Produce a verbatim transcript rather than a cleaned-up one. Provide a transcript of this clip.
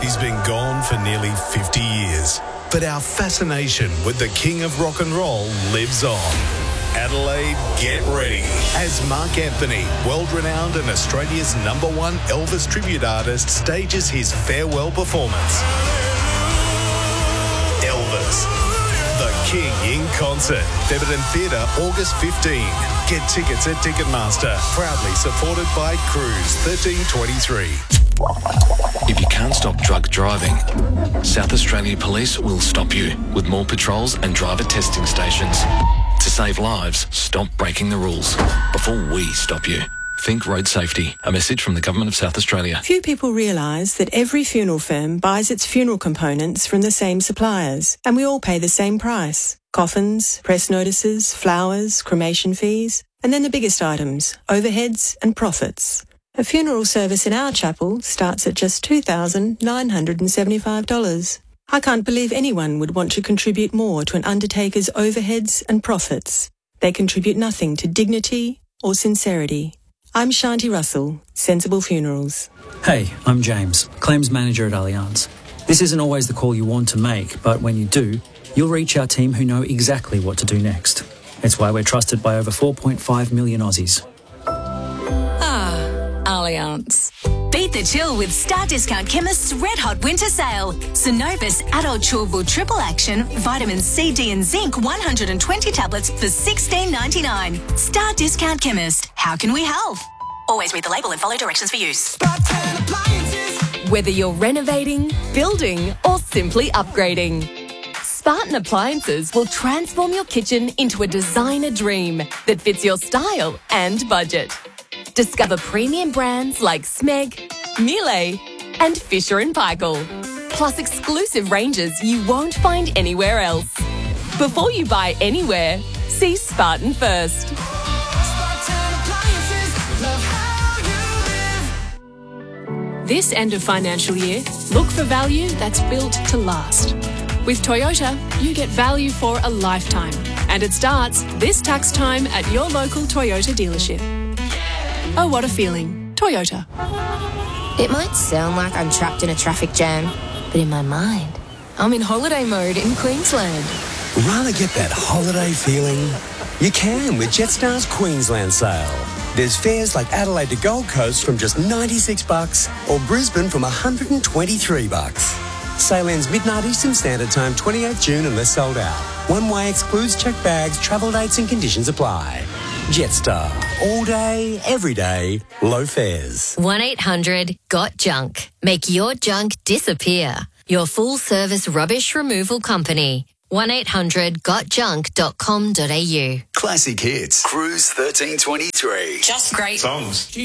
He's been gone for nearly fifty years, but our fascination with the king of rock and roll lives on. Adelaide, get ready as Mark Anthony, world-renowned and Australia's number one Elvis tribute artist, stages his farewell performance. Elvis, the King in concert, Thebarton Theatre, August fifteenth. Get tickets at Ticketmaster, proudly supported by Cruise thirteen twenty-three. If you can't stop drug driving, South Australia Police will stop you with more patrols and driver testing stations. To save lives, stop breaking the rules before we stop you. Think road safety. A message from the Government of South Australia. Few people realise that every funeral firm buys its funeral components from the same suppliers, and we all pay the same price. Coffins, press notices, flowers, cremation fees, and then the biggest items, overheads and profits. A funeral service in our chapel starts at just two thousand nine hundred seventy-five dollars. I can't believe anyone would want to contribute more to an undertaker's overheads and profits. They contribute nothing to dignity or sincerity. I'm Shanti Russell, Sensible Funerals. Hey, I'm James, Claims Manager at Allianz. This isn't always the call you want to make, but when you do, you'll reach our team who know exactly what to do next. It's why we're trusted by over four point five million Aussies. Ah, Allianz. Beat the chill with Star Discount Chemist's Red Hot Winter Sale. Synovus Adult Chewable Triple Action, Vitamin C, D and Zinc one hundred twenty tablets for sixteen ninety-nine. Star Discount Chemist. How can we help? Always read the label and follow directions for use. Whether you're renovating, building or simply upgrading, Spartan Appliances will transform your kitchen into a designer dream that fits your style and budget. Discover premium brands like Smeg, Miele and Fisher and Paykel, plus exclusive ranges you won't find anywhere else. Before you buy anywhere, see Spartan first. This end of financial year, look for value that's built to last. With Toyota, you get value for a lifetime, and it starts this tax time at your local Toyota dealership. Oh, what a feeling. Toyota. It might sound like I'm trapped in a traffic jam, but in my mind, I'm in holiday mode in Queensland. Rather get that holiday feeling? You can with Jetstar's Queensland sale. There's fares like Adelaide to Gold Coast from just ninety-six bucks or Brisbane from one hundred twenty-three bucks. Sale ends midnight Eastern Standard Time, twenty-eighth June unless sold out. One way excludes checked bags, travel dates and conditions apply. Jetstar. All day, every day, low fares. one eight hundred got junk. Make your junk disappear. Your full-service rubbish removal company. one eight hundred got junk dot com dot a u. Classic hits. Cruise thirteen twenty-three. Just great songs.